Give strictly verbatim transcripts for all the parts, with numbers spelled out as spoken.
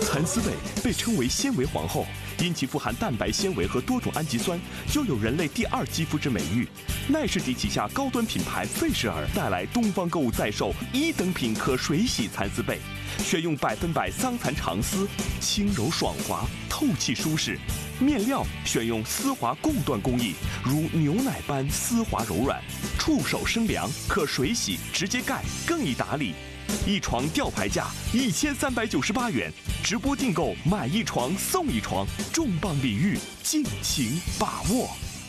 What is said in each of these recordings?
蚕丝被被称为纤维皇后，因其富含蛋白纤维和多种氨基酸，就有人类第二肌肤之美誉。奈士迪旗下高端品牌费舍尔带来东方购物在售一等品可水洗蚕丝被，选用百分百桑蚕长丝，轻柔爽滑，透气舒适。面料选用丝滑供缎工艺，如牛奶般丝滑柔软，触手生凉，可水洗直接盖，更易打理。一床吊牌价一千三百九十八元，直播订购买一床送一床，重磅礼遇，尽情把握。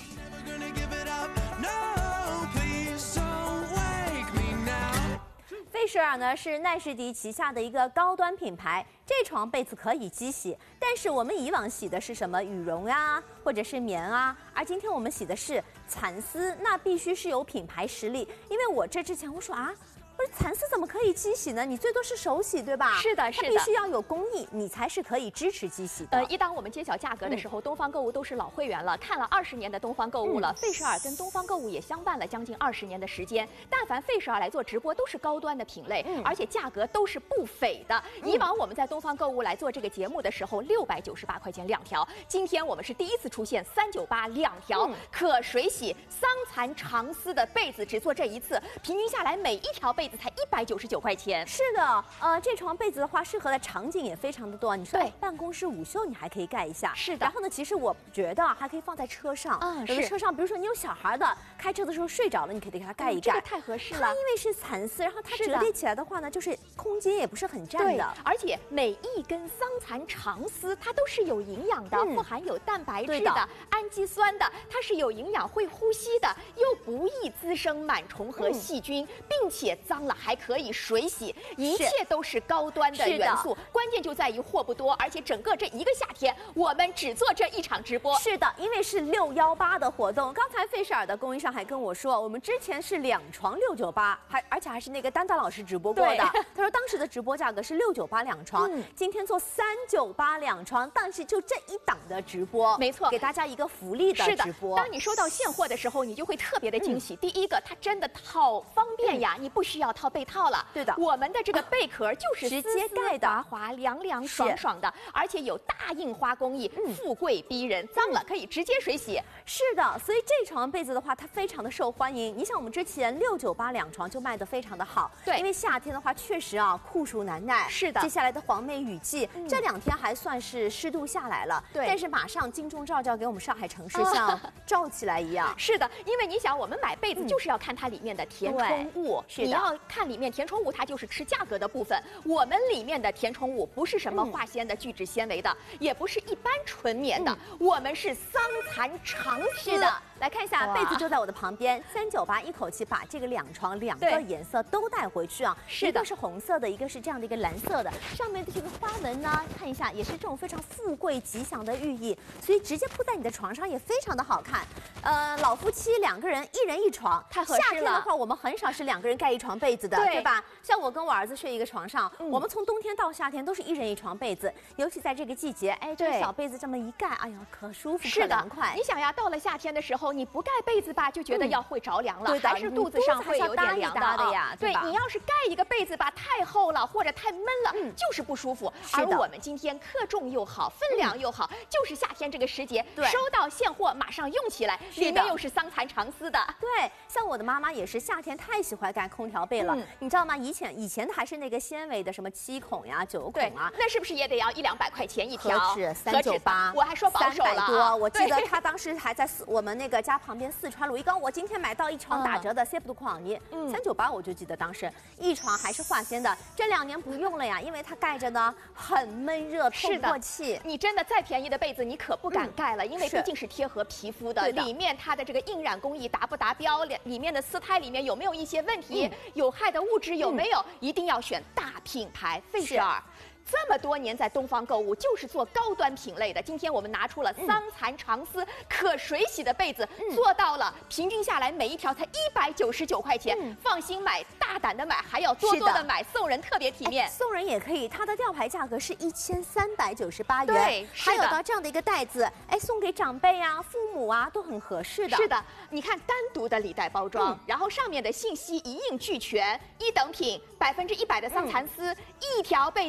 费舍尔呢是奈士迪旗下的一个高端品牌，这床被子可以机洗，但是我们以往洗的是什么羽绒啊，或者是棉啊，而今天我们洗的是蚕丝，那必须是有品牌实力。因为我这之前我说啊。不是蚕丝怎么可以机洗呢？你最多是手洗，对吧？ 是的，是的， 它必须要有工艺，你才是可以支持机洗的。 呃，一当我们揭晓价格的时候，嗯、东方购物都是老会员了，看了二十年的东方购物了。费舍尔跟东方购物也相伴了将近二十年的时间。但凡费舍尔来做直播，都是高端的品类，嗯、而且价格都是不菲的。嗯、以往我们在东方购物来做这个节目的时候，六百九十八块钱两条。今天我们是第一次出现三九八两条、嗯、可水洗桑蚕长丝的被子，只做这一次，平均下来每一条被子才一百九十九块钱。 是的，呃，这床被子的话，适合的场景也非常的多。你说，哎，办公室午休你还可以盖一下。 是的。 然后呢，其实我觉得还可以放在车上。嗯，有的车上，比如说你有小孩的，开车的时候睡着了，你可以给他盖一盖。 嗯、这个太合适了。 它因为是蚕丝，然后它折叠起来的话呢，就是空间也不是很占的。 而且每一根桑蚕长丝，它都是有营养的，嗯、富含有蛋白质的、的氨基酸的，它是有营养、会呼吸的，又不易滋生螨虫和细菌，嗯、并且脏了还可以水洗，一切都是高端的元素。关键就在于货不多，而且整个这一个夏天，我们只做这一场直播。 是的，因为是六幺八的活动。刚才费舍尔的供应商还跟我说，我们之前是两床六九八，还而且还是那个丹丹老师直播过的。他说当时的直播价格是六九八两床，嗯、今天做三九八两床，但是就这一档的直播， 没错， 给大家一个福利的直播。 当你收到现货的时候，你就会特别的惊喜。嗯、第一个，它真的好方便呀，嗯、你不需要套被套了。 对的， 我们的这个被壳就是直接盖的， 滑滑凉凉爽爽的，而且有大印花工艺，嗯、富贵逼人，脏了可以直接水洗。 是的，所以这床被子的话，它非常的受欢迎。你想，我们之前六九八两床就卖得非常的好， 对， 因为夏天的话确实啊酷暑难耐。 是的， 接下来的黄梅雨季，嗯、这两天还算是湿度下来了， 对， 但是马上金钟罩就要给我们上海城市像罩起来一样。 是的，因为你想，我们买被子就是要看它里面的填充物， 是的， 你要看里面填充物，它就是吃价格的部分。我们里面的填充物不是什么化纤的聚酯纤维的，嗯、也不是一般纯棉的，嗯、我们是桑蚕长丝的。来看一下，被子就在我的旁边，三九八一口气把这个两床两个颜色都带回去啊！ 是的， 一个是红色的，一个是这样的一个蓝色的，上面的这个花纹呢，看一下也是这种非常富贵吉祥的寓意，所以直接铺在你的床上也非常的好看。呃，老夫妻两个人一人一床， 太合适了。 夏天的话，我们很少是两个人盖一床被子的，对, 对吧？像我跟我儿子睡一个床上，嗯、我们从冬天到夏天都是一人一床被子，尤其在这个季节，哎，这个小被子这么一盖，哎呀，可舒服，可凉快。 你想呀，到了夏天的时候，你不盖被子吧，就觉得要会着凉了， 嗯、 还是肚子上会有点凉的的呀。 对，你要是盖一个被子吧，太厚了或者太闷了，嗯、就是不舒服。而我们今天克重又好，分量又好，嗯、就是夏天这个时节，收到现货马上用起来，里面又是桑蚕长丝的。 对，像我的妈妈也是夏天太喜欢盖空调被了，嗯、你知道吗？以前以前还是那个纤维的，什么七孔呀、九孔啊， 那是不是也得要一两百块钱一条？ 何止三九八， 我还说保守了， 三百多。我记得他当时还在四我们那个家旁边四川鲁一刚，我今天买到一床打折的 C F 的矿泥，三九八，我就记得当时一床还是化纤的，这两年不用了呀，因为它盖着呢很闷热，透不过气。 你真的再便宜的被子你可不敢盖了，嗯、因为毕竟是贴合皮肤的，里面它的这个印染工艺达不达标，里面的丝胎里面有没有一些问题，嗯、有害的物质有没有，嗯、一定要选大品牌费舍尔。这么多年在东方购物就是做高端品类的，今天我们拿出了桑蚕长丝可水洗的被子，嗯、做到了平均下来每一条才一百九十九块钱，嗯、放心买，大胆的买，还要多多的买，送人特别体面， 送人也可以。它的吊牌价格是一千三百九十八元， 对， 还有的这样的一个袋子，哎，送给长辈啊、父母啊都很合适的。 是的，你看单独的礼袋包装，嗯、然后上面的信息一应俱全，一等品，百分之一百的桑蚕丝，嗯、一条被子的价格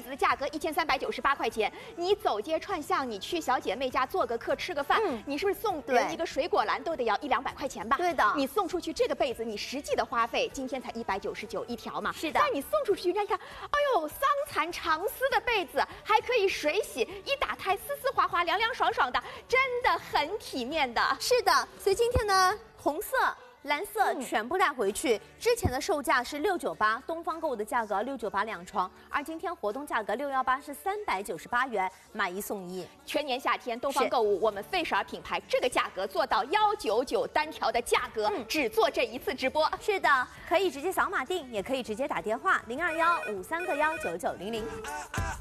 格一千三百九十八块钱，你走街串巷，你去小姐妹家做个客吃个饭，嗯、你是不是送人一个水果篮都得要一两百块钱吧？ 对的， 你送出去这个被子，你实际的花费今天才一百九十九一条嘛？ 是的。 但你送出去，人家一看，哎呦，桑蚕长丝的被子还可以水洗，一打开丝丝滑滑、凉凉爽爽的，真的很体面的。 是的，所以今天呢，红色。蓝色全部带回去，嗯、之前的售价是六九八，东方购物的价格六九八两床，而今天活动价格六幺八是三百九十八元，买一送一。 全年夏天东方购物，我们费舍尔品牌这个价格做到幺九九单条的价格，嗯、只做这一次直播。 是的，可以直接扫码订，也可以直接打电话零二幺五三个幺九九零零。